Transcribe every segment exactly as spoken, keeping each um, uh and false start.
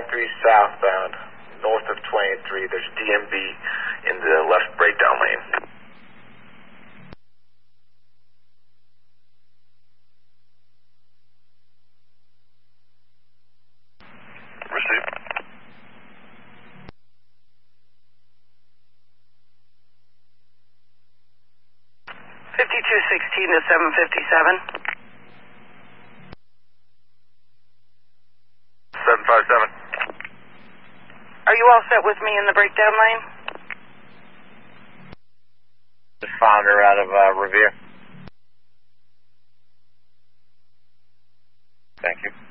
twenty-three southbound, north of twenty-three. There's D M B in the left breakdown lane. Receive. fifty-two sixteen to seven fifty-seven. seven five seven. Are you all set with me in the breakdown lane? Just found her out of uh, Revere. Thank you.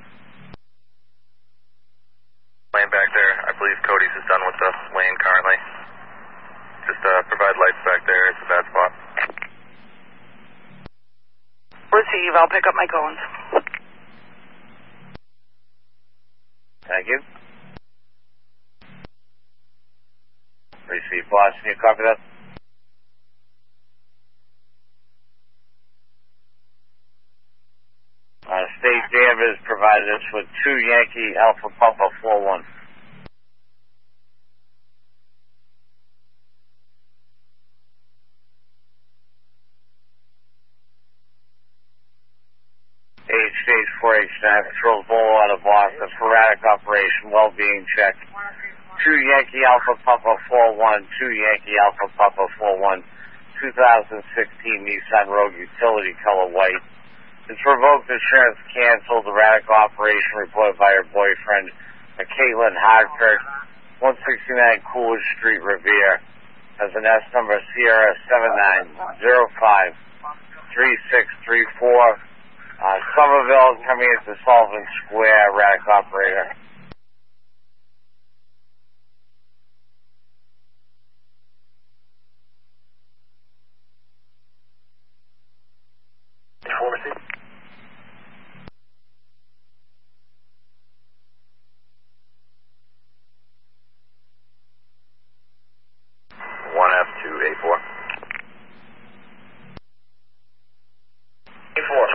Lane back there. I believe Cody's is done with the lane currently. Just uh, provide lights back there. It's a bad spot. Receive. I'll pick up my cones. Thank you. Receive, boss. Can you copy that? Uh, State Danvers provided us with two Yankee Alpha Papa four one. H Stage four H nine patrols Boulevard of Boston, sporadic operation, well-being check. Two Yankee Alpha Papa four one, two Yankee Alpha Papa four one, two thousand sixteen Nissan Rogue Utility color white. It's revoked insurance canceled, erratic operation reported by her boyfriend, Caitlin Hartford, one sixty-nine Coolidge Street, Revere, has an S number Sierra seven nine zero five three six three four. Uh, Somerville coming into Sullivan Square, erratic operator. one F to A four. A four.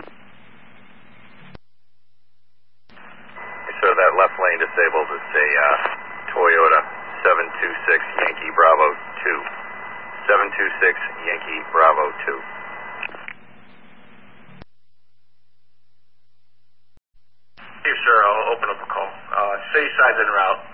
So that left lane disabled. It's a uh, Toyota seven two six Yankee Bravo two. seven two six Yankee Bravo two. Hey, sir, I'll open up a call. Uh, say side's en route.